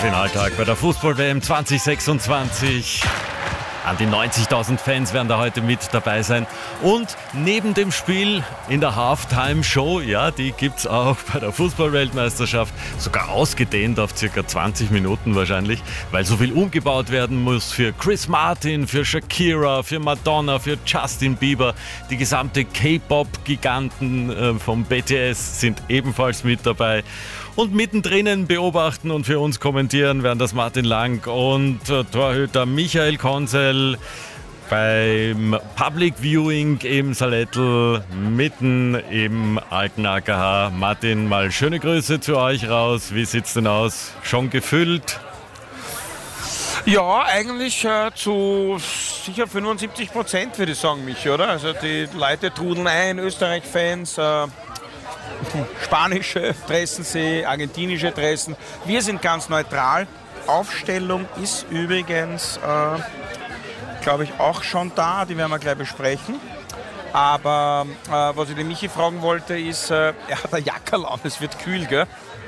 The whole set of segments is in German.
Finaltag bei der Fußball-WM 2026. An die 90.000 Fans werden da heute mit dabei sein. Und neben dem Spiel in der Halftime-Show, ja, die gibt's auch bei der Fußball-Weltmeisterschaft, sogar ausgedehnt auf circa 20 Minuten wahrscheinlich, weil so viel umgebaut werden muss für Chris Martin, für Shakira, für Madonna, für Justin Bieber. Die gesamte K-Pop-Giganten vom BTS sind ebenfalls mit dabei. Und mittendrin beobachten und für uns kommentieren werden das Martin Lang und Torhüter Michael Konzel beim Public Viewing im Salettl mitten im alten AKH. Martin, mal schöne Grüße zu euch raus. Wie sieht's denn aus? Schon gefüllt? Ja, eigentlich zu sicher 75% würde ich sagen, Michi, oder? Also die Leute trudeln ein, Österreich-Fans, spanische Dressen sehe, argentinische Dressen. Wir sind ganz neutral. Aufstellung ist übrigens, glaube ich, auch schon da. Die werden wir gleich besprechen. Aber was ich den Michi fragen wollte, ist, er hat eine Jackerl an, es wird kühl, gell?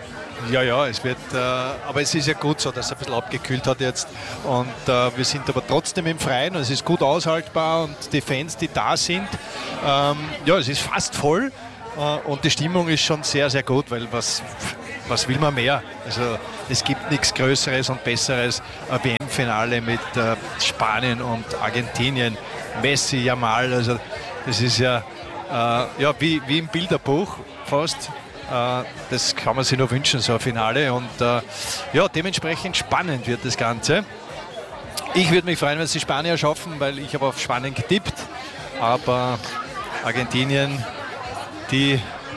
Ja, es wird, aber es ist ja gut so, dass er ein bisschen abgekühlt hat jetzt. Und wir sind aber trotzdem im Freien und es ist gut aushaltbar und die Fans, die da sind, es ist fast voll. Und die Stimmung ist schon sehr, sehr gut, weil was will man mehr? Also es gibt nichts Größeres und Besseres. Ein WM-Finale mit Spanien und Argentinien, Messi, Yamal, also das ist ja, wie im Bilderbuch fast. Das kann man sich nur wünschen, so ein Finale. Und dementsprechend spannend wird das Ganze. Ich würde mich freuen, wenn es die Spanier schaffen, weil ich habe auf Spanien getippt. Aber Argentinien, die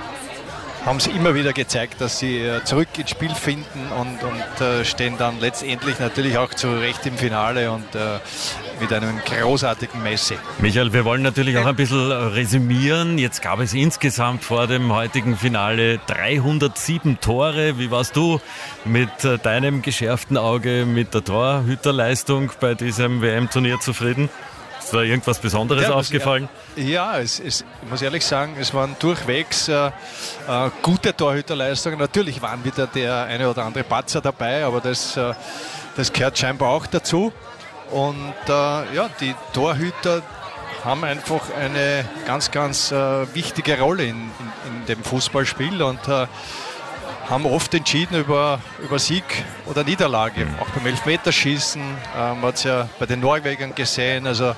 haben es immer wieder gezeigt, dass sie zurück ins Spiel finden und stehen dann letztendlich natürlich auch zu Recht im Finale und mit einem großartigen Messi. Michael, wir wollen natürlich auch ein bisschen resümieren. Jetzt gab es insgesamt vor dem heutigen Finale 307 Tore. Wie warst du mit deinem geschärften Auge mit der Torhüterleistung bei diesem WM-Turnier zufrieden? Ist da irgendwas Besonderes aufgefallen? Ja, ich muss ehrlich sagen, es waren durchwegs gute Torhüterleistungen. Natürlich waren wieder der eine oder andere Patzer dabei, aber das gehört scheinbar auch dazu. Und die Torhüter haben einfach eine ganz, ganz wichtige Rolle in dem Fußballspiel und haben oft entschieden über Sieg oder Niederlage. Auch beim Elfmeterschießen, man hat es ja bei den Norwegern gesehen. Also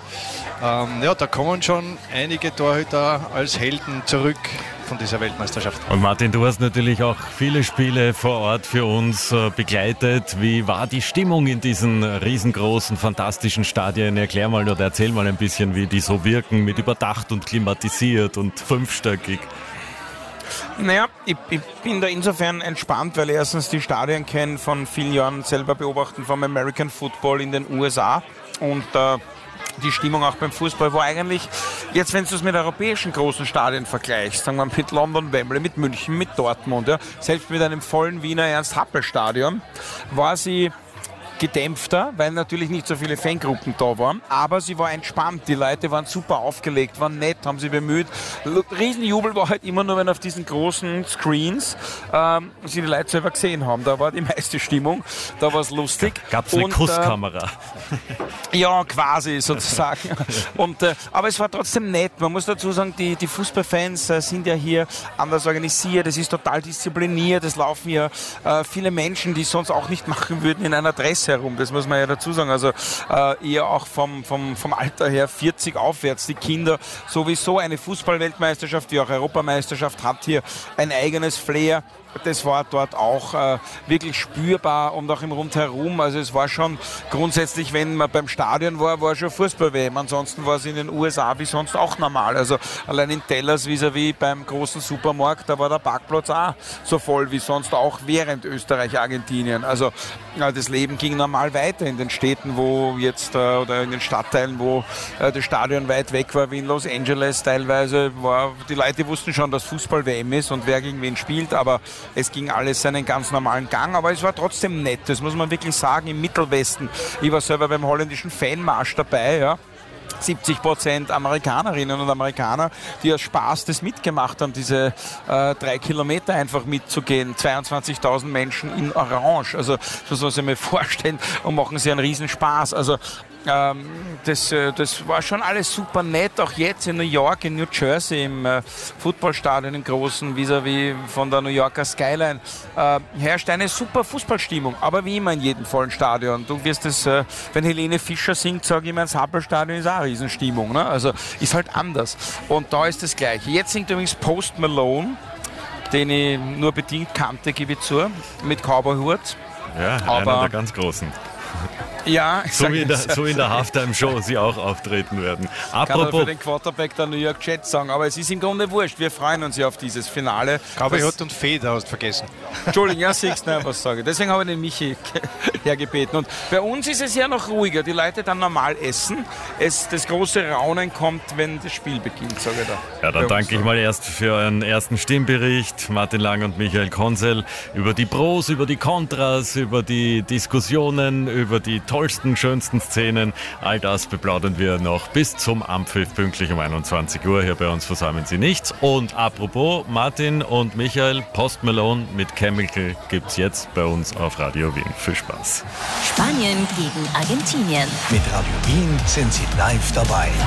da kommen schon einige Torhüter als Helden zurück von dieser Weltmeisterschaft. Und Martin, du hast natürlich auch viele Spiele vor Ort für uns begleitet. Wie war die Stimmung in diesen riesengroßen, fantastischen Stadien? Erklär mal oder erzähl mal ein bisschen, wie die so wirken, mit überdacht und klimatisiert und fünfstöckig. Naja, ich bin da insofern entspannt, weil ich erstens die Stadien kenne, von vielen Jahren selber beobachten vom American Football in den USA und die Stimmung auch beim Fußball war eigentlich, jetzt wenn du es mit europäischen großen Stadien vergleichst, sagen wir mit London, Wembley, mit München, mit Dortmund, ja, selbst mit einem vollen Wiener Ernst-Happel-Stadion, war sie gedämpfter, weil natürlich nicht so viele Fangruppen da waren, aber sie war entspannt, die Leute waren super aufgelegt, waren nett, haben sich bemüht. Riesenjubel war halt immer nur, wenn auf diesen großen Screens sie die Leute selber gesehen haben, da war die meiste Stimmung, da war es lustig. Gab es eine Kusskamera? Ja, quasi sozusagen. Aber es war trotzdem nett, man muss dazu sagen, die Fußballfans sind ja hier anders organisiert, es ist total diszipliniert, es laufen ja viele Menschen, die es sonst auch nicht machen würden, in einer Dresse herum, das muss man ja dazu sagen, also eher auch vom Alter her 40 aufwärts, die Kinder, sowieso eine Fußball-Weltmeisterschaft wie auch Europameisterschaft hat hier ein eigenes Flair. Das war dort auch wirklich spürbar und auch im Rundherum. Also es war schon grundsätzlich, wenn man beim Stadion war schon Fußball-WM. Ansonsten war es in den USA wie sonst auch normal. Also allein in Dallas vis-à-vis beim großen Supermarkt, da war der Parkplatz auch so voll wie sonst auch während Österreich-Argentinien. Also das Leben ging normal weiter in den Städten, wo jetzt oder in den Stadtteilen, wo das Stadion weit weg war, wie in Los Angeles teilweise. Die Leute wussten schon, dass Fußball-WM ist und wer gegen wen spielt, aber es ging alles seinen ganz normalen Gang, aber es war trotzdem nett, das muss man wirklich sagen, im Mittelwesten. Ich war selber beim holländischen Fanmarsch dabei, ja. 70% Amerikanerinnen und Amerikaner, die aus Spaß das mitgemacht haben, diese 3 Kilometer einfach mitzugehen. 22.000 Menschen in Orange. Also das muss ich mir vorstellen und machen sie einen Riesenspaß. Also das war schon alles super nett, auch jetzt in New York, in New Jersey, im Footballstadion, im großen, vis-à-vis von der New Yorker Skyline, herrscht eine super Fußballstimmung, aber wie immer in jedem vollen Stadion. Du wirst es, wenn Helene Fischer singt, sage ich immer, ins Happelstadion ist auch eine Riesenstimmung, ne? Also ist halt anders. Und da ist das Gleiche. Jetzt singt übrigens Post Malone, den ich nur bedingt kannte, gebe ich zu, mit Cowboy-Hut. Ja, einer der ganz Großen. Ja, so wie in der Halftime-Show sie auch auftreten werden. Kann man für den Quarterback der New York Jets sagen, aber es ist im Grunde wurscht. Wir freuen uns ja auf dieses Finale. Cowboy-Hut und Feder hast du vergessen. Entschuldigung, ja, siehst du, was sage ich. Deswegen habe ich den Michi hergebeten. Und bei uns ist es ja noch ruhiger. Die Leute dann normal essen. Das große Raunen kommt, wenn das Spiel beginnt, sage ich da. Ja, dann danke ich mal erst für euren ersten Stimmbericht. Martin Lang und Michael Konsel über die Pros, über die Kontras, über die Diskussionen, über die tollsten, schönsten Szenen. All das beplaudern wir noch bis zum Anpfiff pünktlich um 21 Uhr. Hier bei uns versäumen Sie nichts. Und apropos, Martin und Michael, Post Malone mit Chemical gibt's jetzt bei uns auf Radio Wien. Viel Spaß. Spanien gegen Argentinien. Mit Radio Wien sind Sie live dabei.